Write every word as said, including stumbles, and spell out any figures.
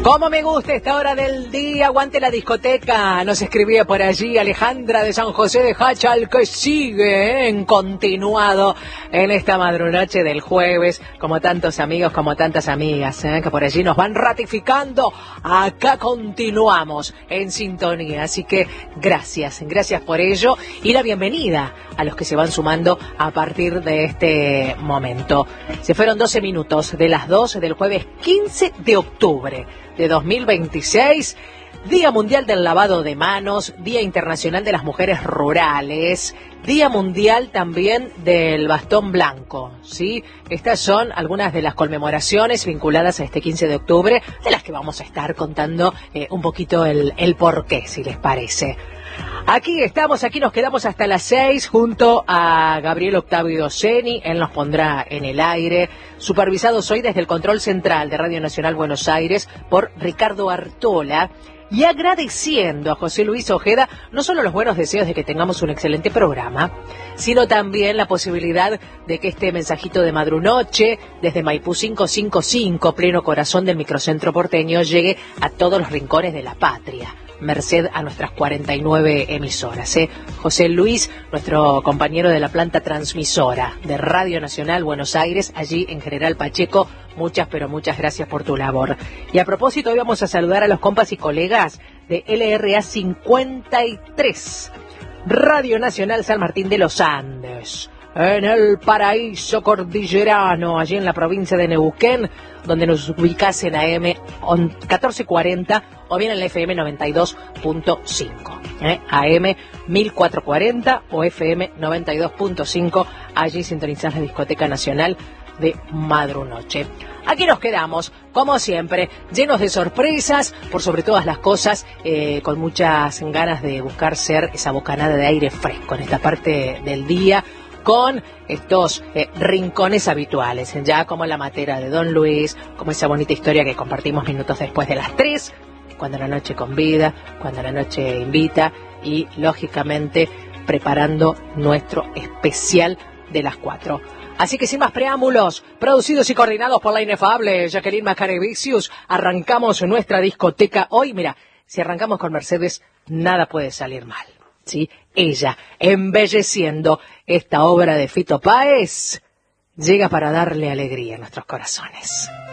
Como me gusta esta hora del día, aguante la discoteca. Nos escribía por allí Alejandra de San José de Hachal, que sigue ¿eh? en continuado en esta madrunoche del jueves, como tantos amigos, como tantas amigas, ¿eh? que por allí nos van ratificando. Acá continuamos en sintonía, así que gracias, gracias por ello y la bienvenida a los que se van sumando a partir de este momento. Se fueron doce minutos de las dos del jueves quince de octubre de dos mil veintiséis, Día Mundial del Lavado de Manos, Día Internacional de las Mujeres Rurales, Día Mundial también del Bastón Blanco, ¿sí? Estas son algunas de las conmemoraciones vinculadas a este quince de octubre, de las que vamos a estar contando eh, un poquito el, el porqué, si les parece. Aquí estamos, aquí nos quedamos hasta las seis junto a Gabriel Octavio Doceni, él nos pondrá en el aire, supervisados hoy desde el control central de Radio Nacional Buenos Aires por Ricardo Artola, y agradeciendo a José Luis Ojeda no solo los buenos deseos de que tengamos un excelente programa, sino también la posibilidad de que este mensajito de madrunoche desde Maipú quinientos cincuenta y cinco, pleno corazón del microcentro porteño, llegue a todos los rincones de la patria, merced a nuestras cuarenta y nueve emisoras. ¿eh? José Luis, nuestro compañero de la planta transmisora de Radio Nacional Buenos Aires, allí en General Pacheco, muchas pero muchas gracias por tu labor. Y a propósito, hoy vamos a saludar a los compas y colegas de L R A cincuenta y tres, Radio Nacional San Martín de los Andes, en el paraíso cordillerano, allí en la provincia de Neuquén, donde nos ubicás en A M catorce cuarenta o bien en la F M noventa y dos punto cinco. ¿eh? A M mil cuatrocientos cuarenta o F M noventa y dos punto cinco, allí sintonizás la Discoteca Nacional de Madrunoche. Aquí nos quedamos, como siempre, llenos de sorpresas, por sobre todas las cosas, eh, con muchas ganas de buscar ser esa bocanada de aire fresco en esta parte del día, con estos eh, rincones habituales, ya como la matera de Don Luis, como esa bonita historia que compartimos minutos después de las tres, cuando la noche convida, cuando la noche invita y, lógicamente, preparando nuestro especial de las cuatro. Así que sin más preámbulos, producidos y coordinados por la inefable Jacqueline Macarevicius, arrancamos nuestra discoteca. Hoy, mira, si arrancamos con Mercedes, nada puede salir mal. ¿Sí? Ella, embelleciendo esta obra de Fito Páez, llega para darle alegría a nuestros corazones.